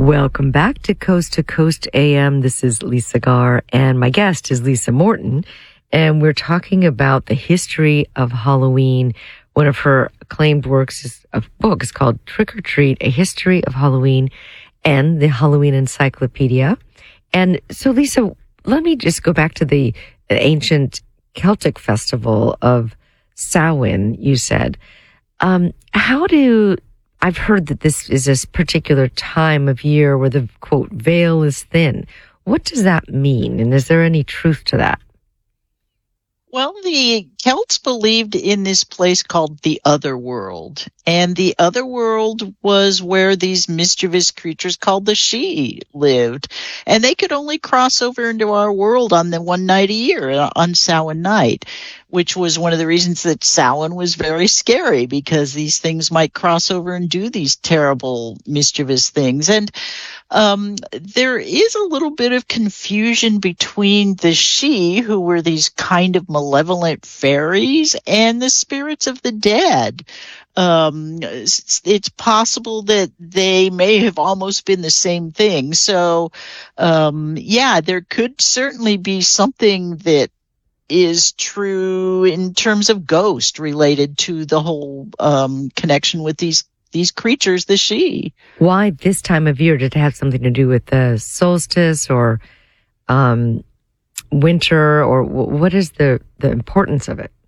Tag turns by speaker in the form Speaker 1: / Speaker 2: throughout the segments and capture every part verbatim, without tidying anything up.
Speaker 1: Welcome back to Coast to Coast A M. This is Lisa Garr, and my guest is Lisa Morton, and we're talking about the history of Halloween. One of her acclaimed works is a book is called Trick or Treat: A History of Halloween and the Halloween Encyclopedia. And so, Lisa, let me just go back to the ancient Celtic festival of Samhain, you said. Um, how do... I've heard that this is a particular time of year where the, quote, veil is thin. What does that mean? And is there any truth to that?
Speaker 2: Well, the Celts believed in this place called the Otherworld. And the Otherworld was where these mischievous creatures called the Sidhe lived. And they could only cross over into our world on the one night a year, on Samhain night, which was one of the reasons that Samhain was very scary, because these things might cross over and do these terrible, mischievous things. And um there is a little bit of confusion between the Sidhe, who were these kind of malevolent fairies, and the spirits of the dead. Um, it's, it's possible that they may have almost been the same thing. So, um, yeah, there could certainly be something that is true in terms of ghost related to the whole um, connection with these these creatures, the Sidhe.
Speaker 1: Why this time of year? Did it have something to do with the solstice or um, winter, or w- what is the, the importance of it?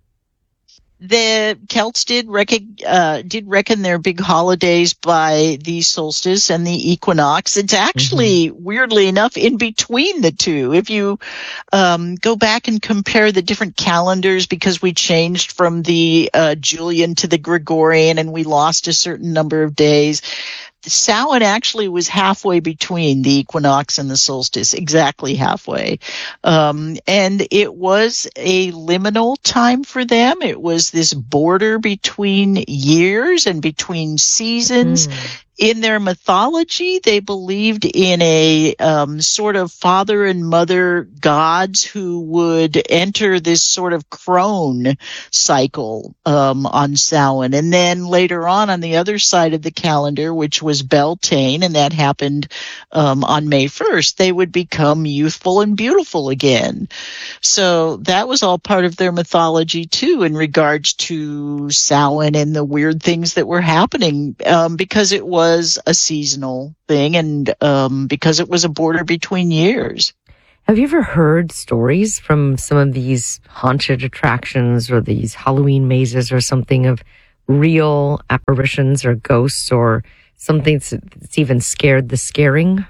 Speaker 2: The Celts did reckon, uh, did reckon their big holidays by the solstice and the equinox. It's actually, mm-hmm. weirdly enough, in between the two. If you um, go back and compare the different calendars, because we changed from the uh, Julian to the Gregorian and we lost a certain number of days, Samhain actually was halfway between the equinox and the solstice, exactly halfway. Um, and it was a liminal time for them. It was this border between years and between seasons. Mm. In their mythology, they believed in a um, sort of father and mother gods who would enter this sort of crone cycle um, on Samhain. And then later on, on the other side of the calendar, which was Beltane, and that happened um, on May first, they would become youthful and beautiful again. So that was all part of their mythology, too, in regards to Samhain and the weird things that were happening, um, because it was was a seasonal thing, and um, because it was a border between years.
Speaker 1: Have you ever heard stories from some of these haunted attractions or these Halloween mazes or something of real apparitions or ghosts or something that's even scared the scaring?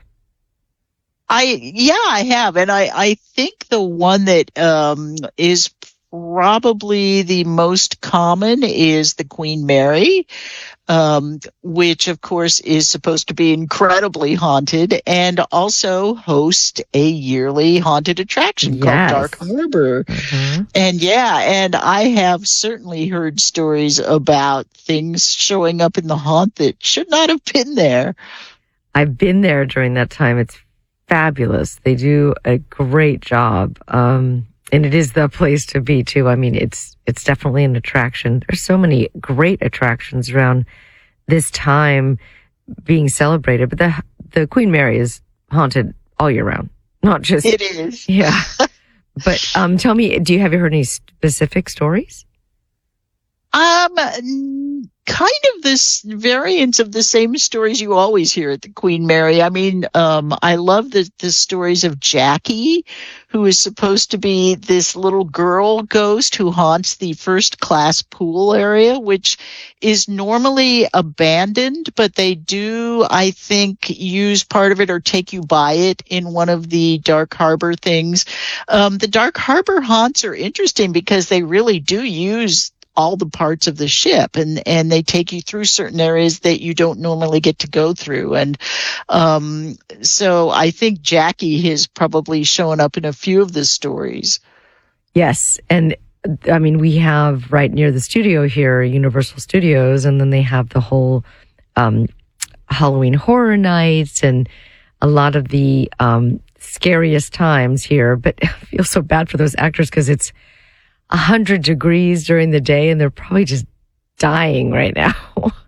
Speaker 2: I yeah, I have, and I, I think the one that um, is probably the most common is the Queen Mary. Um, which of course is supposed to be incredibly haunted and also host a yearly haunted attraction
Speaker 1: yes.
Speaker 2: called Dark Harbor.
Speaker 1: Mm-hmm.
Speaker 2: And yeah, and I have certainly heard stories about things showing up in the haunt that should not have been there.
Speaker 1: I've been there during that time. It's fabulous. They do a great job. Um, And it is the place to be, too. I mean, it's it's definitely an attraction. There's so many great attractions around this time being celebrated. But the the Queen Mary is haunted all year round, not just...
Speaker 2: It is.
Speaker 1: Yeah. But um, tell me, do you have you heard any specific stories?
Speaker 2: Um, kind of this variants of the same stories you always hear at the Queen Mary. I mean, um, I love the, the stories of Jackie, who is supposed to be this little girl ghost who haunts the first class pool area, which is normally abandoned, but they do, I think, use part of it or take you by it in one of the Dark Harbor things. Um, the Dark Harbor haunts are interesting because they really do use all the parts of the ship, and, and they take you through certain areas that you don't normally get to go through. And um, so I think Jackie has probably shown up in a few of the stories.
Speaker 1: Yes. And I mean, we have right near the studio here, Universal Studios, and then they have the whole um, Halloween Horror Nights and a lot of the um, scariest times here. But I feel so bad for those actors because it's one hundred degrees during the day and they're probably just dying right now.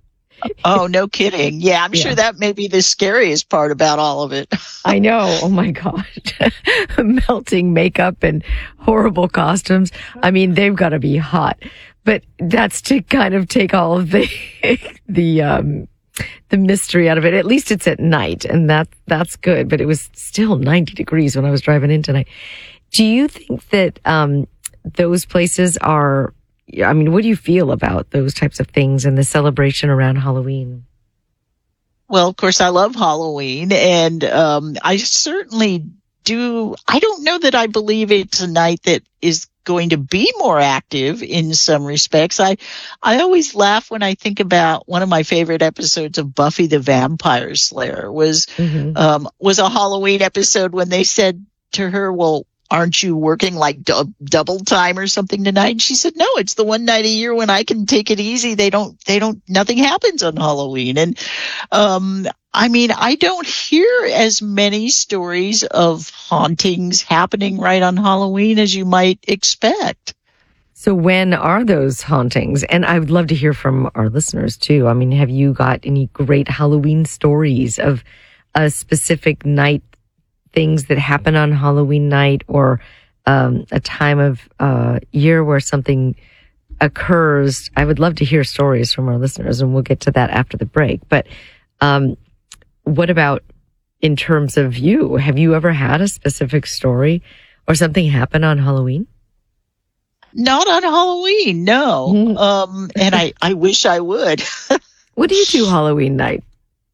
Speaker 2: Oh, no kidding. Yeah, I'm
Speaker 1: Yeah.
Speaker 2: sure that may be the scariest part about all of it.
Speaker 1: I know. Oh my gosh. Melting makeup and horrible costumes. I mean, they've got to be hot, but that's to kind of take all of the, the, um, the mystery out of it. At least it's at night, and that, that's good, but it was still ninety degrees when I was driving in tonight. Do you think that, um, those places are, I mean, what do you feel about those types of things and the celebration around Halloween?
Speaker 2: Well, of course, I love Halloween, and um, I certainly do. I don't know that I believe it's a night that is going to be more active in some respects. I, I always laugh when I think about one of my favorite episodes of Buffy the Vampire Slayer was mm-hmm. um, was a Halloween episode when they said to her, "Well, aren't you working like du- double time or something tonight?" And she said, "No, it's the one night a year when I can take it easy. They don't, they don't, nothing happens on Halloween." And, um, I mean, I don't hear as many stories of hauntings happening right on Halloween as you might expect.
Speaker 1: So when are those hauntings? And I would love to hear from our listeners too. I mean, have you got any great Halloween stories of a specific night, things that happen on Halloween night, or um, a time of uh, year where something occurs? I would love to hear stories from our listeners, and we'll get to that after the break. But um, what about in terms of you? Have you ever had a specific story or something happen on Halloween?
Speaker 2: Not on Halloween, no. Mm-hmm. Um, and I, I wish I would.
Speaker 1: What do you do Halloween night?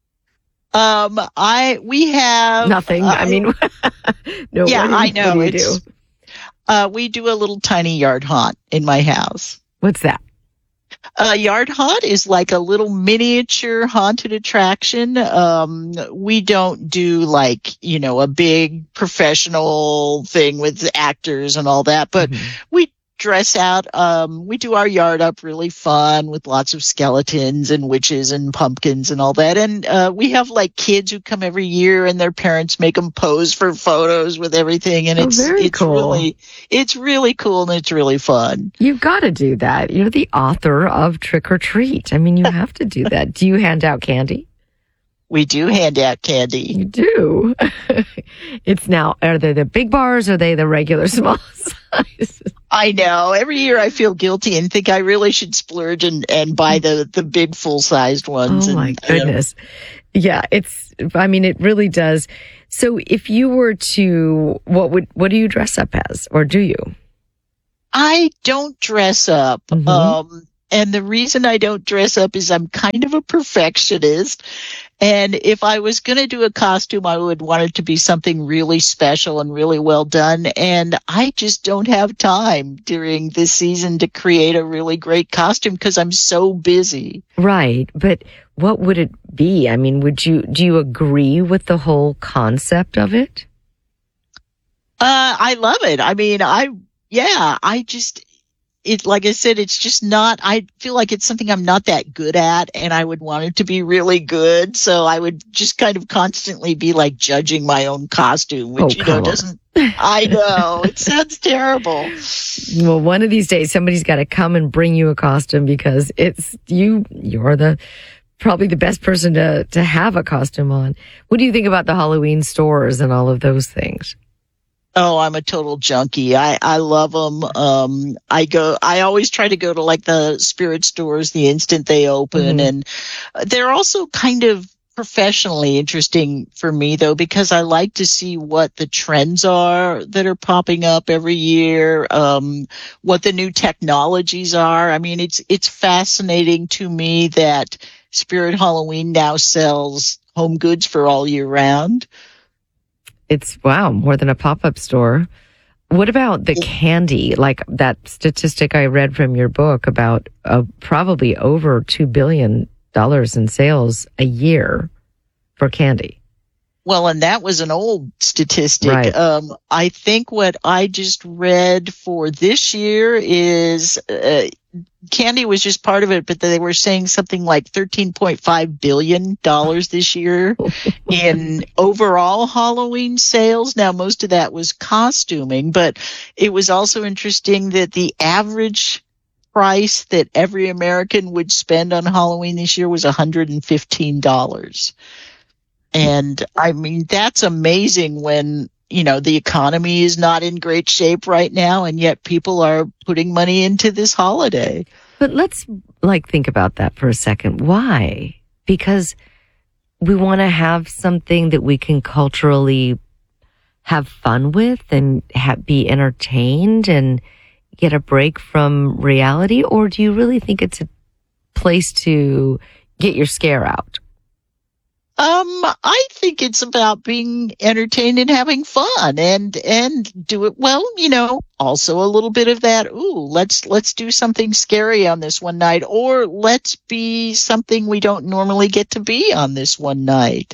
Speaker 2: Um, I, we have
Speaker 1: nothing. Uh, I mean, no.
Speaker 2: Yeah,
Speaker 1: what do you,
Speaker 2: I know.
Speaker 1: What do you
Speaker 2: it's,
Speaker 1: do?
Speaker 2: Uh, we do a little tiny yard haunt in my house.
Speaker 1: What's that?
Speaker 2: A yard haunt is like a little miniature haunted attraction. Um, we don't do like, you know, a big professional thing with actors and all that, but mm-hmm. we dress out. Um, we do our yard up really fun with lots of skeletons and witches and pumpkins and all that. And, uh, we have like kids who come every year and their parents make them pose for photos with everything. And
Speaker 1: oh,
Speaker 2: it's,
Speaker 1: very
Speaker 2: it's
Speaker 1: cool.
Speaker 2: really, it's really cool and it's really fun.
Speaker 1: You've got to do that. You're the author of Trick or Treat. I mean, you have to do that. Do you hand out candy?
Speaker 2: We do hand out candy.
Speaker 1: You do. It's now, are they the big bars or are they the regular small size?
Speaker 2: I know. Every year I feel guilty and think I really should splurge and, and buy the, the big full-sized ones.
Speaker 1: Oh,
Speaker 2: and,
Speaker 1: my goodness. You know. Yeah, it's, I mean, it really does. So if you were to, what would, what do you dress up as, or do you?
Speaker 2: I don't dress up.
Speaker 1: Mm-hmm.
Speaker 2: Um, and the reason I don't dress up is I'm kind of a perfectionist. And if I was going to do a costume, I would want it to be something really special and really well done. And I just don't have time during this season to create a really great costume because I'm so busy.
Speaker 1: Right. But what would it be? I mean, would you, do you agree with the whole concept of it?
Speaker 2: Uh, I love it. I mean, I, yeah, I just, it, like I said, it's just not, I feel like it's something I'm not that good at, and I would want it to be really good. So I would just kind of constantly be like judging my own costume, which,
Speaker 1: oh,
Speaker 2: you know, doesn't, I know, it sounds terrible.
Speaker 1: Well, one of these days, somebody's got to come and bring you a costume because it's you, you're the, probably the best person to, to have a costume on. What do you think about the Halloween stores and all of those things?
Speaker 2: Oh, I'm a total junkie. I, I love them. Um, I go, I always try to go to like the spirit stores the instant they open. Mm-hmm. And they're also kind of professionally interesting for me though, because I like to see what the trends are that are popping up every year, um, what the new technologies are. I mean, it's, it's fascinating to me that Spirit Halloween now sells home goods for all year round.
Speaker 1: It's, wow, more than a pop-up store. What about the candy? Like that statistic I read from your book about uh, probably over two billion dollars in sales a year for candy.
Speaker 2: Well, and that was an old statistic.
Speaker 1: Right.
Speaker 2: Um, I think what I just read for this year is uh, candy was just part of it, but they were saying something like thirteen point five billion dollars this year in overall Halloween sales. Now, most of that was costuming, but it was also interesting that the average price that every American would spend on Halloween this year was one hundred fifteen dollars. And I mean, that's amazing when, you know, the economy is not in great shape right now, and yet people are putting money into this holiday.
Speaker 1: But let's like think about that for a second. Why? Because we want to have something that we can culturally have fun with and ha- be entertained and get a break from reality? Or do you really think it's a place to get your scare out?
Speaker 2: Um, I think it's about being entertained and having fun, and and do it well. You know, also a little bit of that. Ooh, let's let's do something scary on this one night, or let's be something we don't normally get to be on this one night.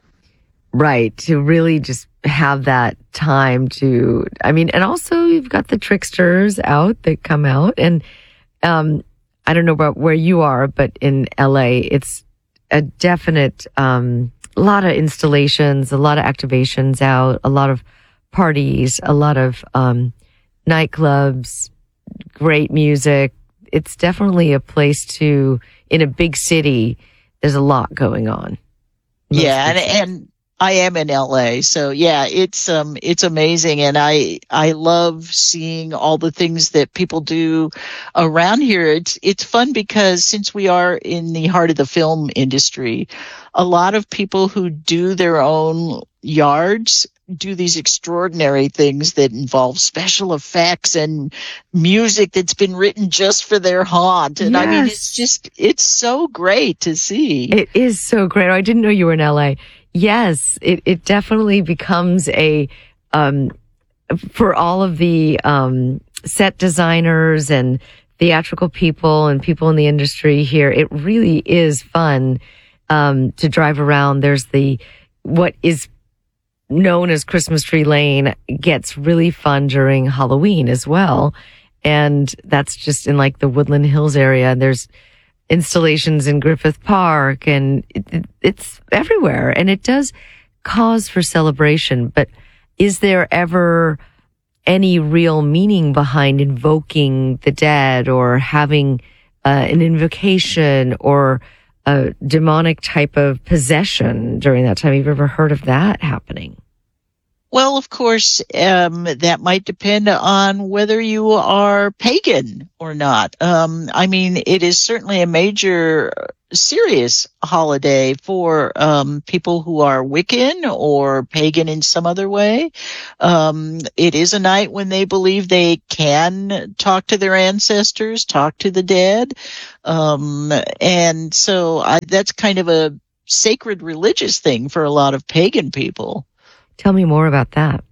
Speaker 1: Right, to really just have that time to. I mean, and also you've got the tricksters out that come out, and um, I don't know about where you are, but in L A, it's a definite, um, a lot of installations, a lot of activations out, a lot of parties, a lot of, um, nightclubs, great music. It's definitely a place to, in a big city, there's a lot going on.
Speaker 2: Yeah. And, and I am in L A. So yeah, it's, um, it's amazing. And I, I love seeing all the things that people do around here. It's, it's fun because since we are in the heart of the film industry, a lot of people who do their own yards do these extraordinary things that involve special effects and music that's been written just for their haunt. And yes. I mean, it's just, it's so great to see.
Speaker 1: It is so great. I didn't know you were in L A. Yes, it, it definitely becomes a, um, for all of the, um, set designers and theatrical people and people in the industry here, it really is fun, um, to drive around. There's the, what is known as Christmas Tree Lane gets really fun during Halloween as well. And that's just in like the Woodland Hills area. There's installations in Griffith Park, and it, it's everywhere, and it does cause for celebration. But is there ever any real meaning behind invoking the dead or having uh, an invocation or a demonic type of possession during that time? Have you ever heard of that happening?
Speaker 2: Well, of course, um, that might depend on whether you are pagan or not. Um, I mean, it is certainly a major, serious holiday for um, people who are Wiccan or pagan in some other way. Um, it is a night when they believe they can talk to their ancestors, talk to the dead. Um, and so I, that's kind of a sacred religious thing for a lot of pagan people.
Speaker 1: Tell me more about that.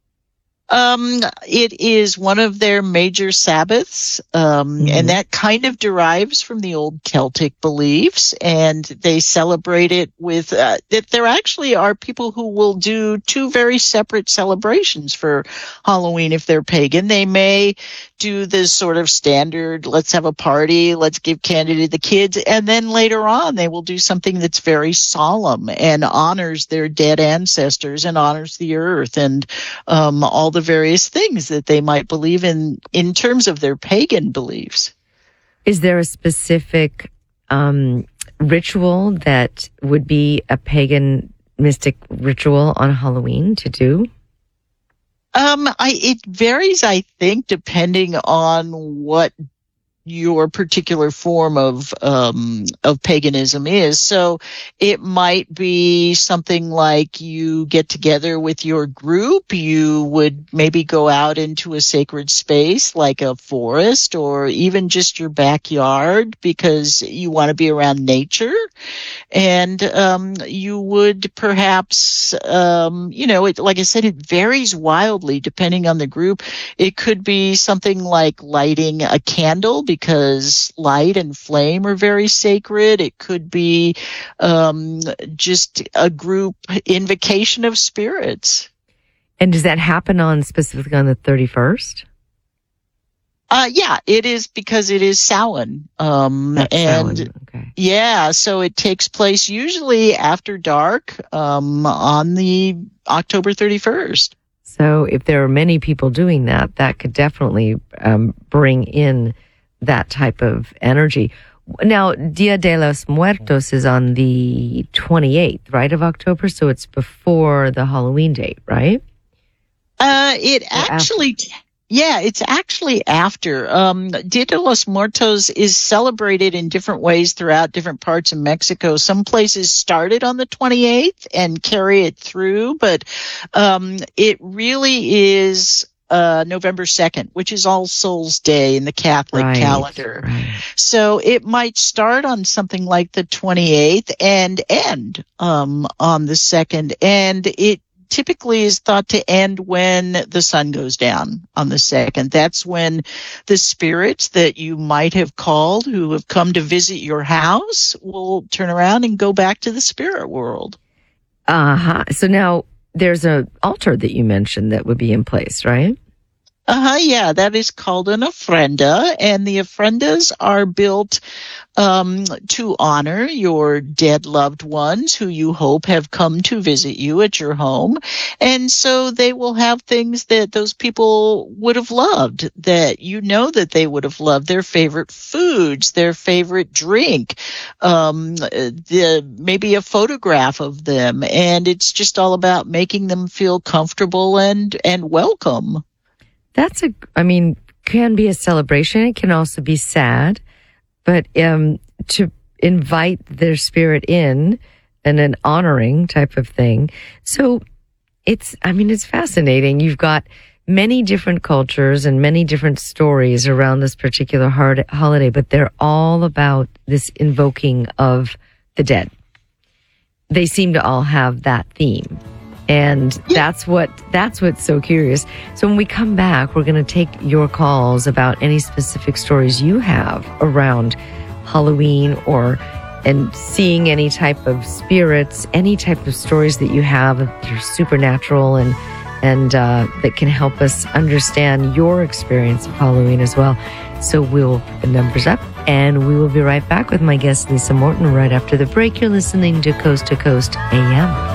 Speaker 2: Um, it is one of their major Sabbaths, um, mm-hmm. and that kind of derives from the old Celtic beliefs, and they celebrate it with, uh, that there actually are people who will do two very separate celebrations for Halloween if they're pagan. They may do this sort of standard, let's have a party, let's give candy to the kids, and then later on they will do something that's very solemn and honors their dead ancestors and honors the earth and, um, all the various things that they might believe in in terms of their pagan beliefs.
Speaker 1: Is there a specific um, ritual that would be a pagan mystic ritual on Halloween to do?
Speaker 2: Um, I, it varies, I think, depending on what your particular form of um of paganism is. So it might be something like you get together with your group, you would maybe go out into a sacred space like a forest or even just your backyard because you want to be around nature. And um you would perhaps um you know, it, like I said, it varies wildly depending on the group. It could be something like lighting a candle because light and flame are very sacred. It could be um, just a group invocation of spirits.
Speaker 1: And does that happen on specifically on the thirty-first?
Speaker 2: Uh, yeah, it is because it is Samhain. Um,
Speaker 1: That's
Speaker 2: and
Speaker 1: Samhain. Okay.
Speaker 2: Yeah, so it takes place usually after dark um, on the October thirty-first.
Speaker 1: So if there are many people doing that, that could definitely um, bring in that type of energy. Now, Dia de los Muertos is on the twenty-eighth, right, of October, so it's before the Halloween date, right?
Speaker 2: Uh, it actually, yeah, it's actually after. Um, Dia de los Muertos is celebrated in different ways throughout different parts of Mexico. Some places start it on the twenty-eighth and carry it through, but um, it really is Uh, November second, which is All Souls Day in the Catholic
Speaker 1: right,
Speaker 2: calendar.
Speaker 1: Right.
Speaker 2: So it might start on something like the twenty-eighth and end um, on the second. And it typically is thought to end when the sun goes down on the second. That's when the spirits that you might have called who have come to visit your house will turn around and go back to the spirit world.
Speaker 1: Uh-huh. So now there's an altar that you mentioned that would be in place, right?
Speaker 2: Uh-huh, yeah, that is called an ofrenda, and the ofrendas are built um, to honor your dead loved ones who you hope have come to visit you at your home. And so they will have things that those people would have loved, that you know that they would have loved, their favorite foods, their favorite drink, um, the, maybe a photograph of them. And it's just all about making them feel comfortable and, and welcome.
Speaker 1: That's a, I mean, can be a celebration. It can also be sad, but um, to invite their spirit in and an honoring type of thing. So it's, I mean, it's fascinating. You've got many different cultures and many different stories around this particular hard, holiday, but they're all about this invoking of the dead. They seem to all have that theme. And that's what, that's what's so curious. So when we come back, we're going to take your calls about any specific stories you have around Halloween or, and seeing any type of spirits, any type of stories that you have that are supernatural and, and, uh, that can help us understand your experience of Halloween as well. So we'll put the numbers up and we will be right back with my guest, Lisa Morton, right after the break. You're listening to Coast to Coast A M.